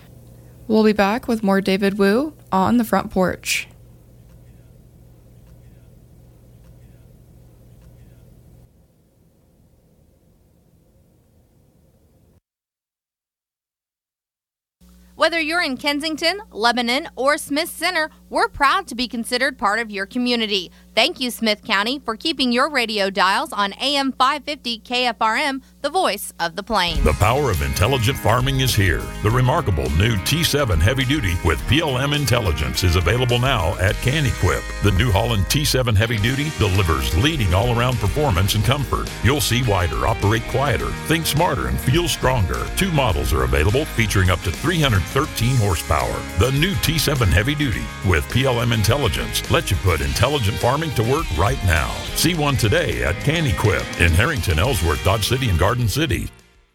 We'll be back with more David Wu on The Front Porch. Whether you're in Kensington, Lebanon, or Smith Center, we're proud to be considered part of your community. Thank you, Smith County, for keeping your radio dials on A M five fifty K F R M, the voice of the plains. The power of intelligent farming is here. The remarkable new T seven Heavy Duty with P L M Intelligence is available now at Can Equip. The New Holland T seven Heavy Duty delivers leading all-around performance and comfort. You'll see wider, operate quieter, think smarter, and feel stronger. Two models are available featuring up to three hundred thirteen horsepower. The new T seven Heavy Duty with P L M Intelligence lets you put intelligent farming to work right now. See one today at Can Equip in Harrington, Ellsworth, Dodge City, and Garden City.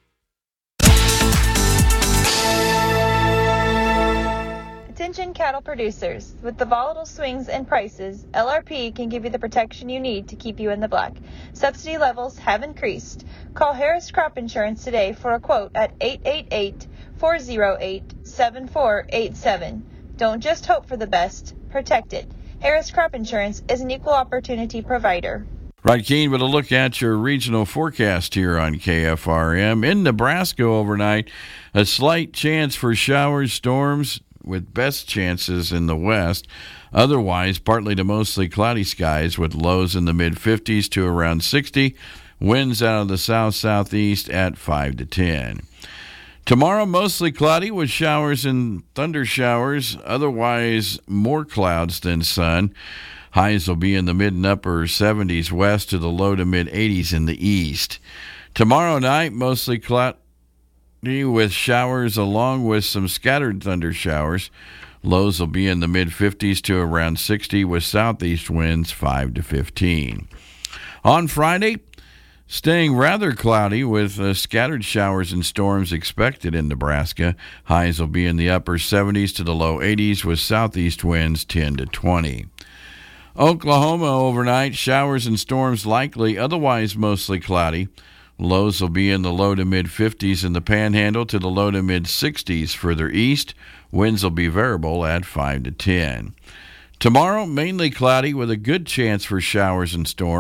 Attention cattle producers. With the volatile swings in prices, L R P can give you the protection you need to keep you in the black. Subsidy levels have increased. Call Harris Crop Insurance today for a quote at eight eight eight, four oh eight, seven four eight seven. Don't just hope for the best, protect it. Harris Crop Insurance is an equal opportunity provider. Right, Keen, with a look at your regional forecast here on K F R M. In Nebraska overnight, a slight chance for showers, storms, with best chances in the west. Otherwise, partly to mostly cloudy skies with lows in the mid-fifties to around sixty. Winds out of the south-southeast at five to ten. Tomorrow, mostly cloudy with showers and thunder showers. Otherwise, more clouds than sun. Highs will be in the mid and upper seventies west to the low to mid eighties in the east. Tomorrow night, mostly cloudy with showers along with some scattered thunder showers. Lows will be in the mid fifties to around sixty with southeast winds five to fifteen. On Friday, staying rather cloudy with uh, scattered showers and storms expected in Nebraska. Highs will be in the upper seventies to the low eighties with southeast winds ten to twenty. Oklahoma overnight, showers and storms likely, otherwise mostly cloudy. Lows will be in the low to mid fifties in the Panhandle to the low to mid sixties further east. Winds will be variable at five to ten. Tomorrow, mainly cloudy with a good chance for showers and storms.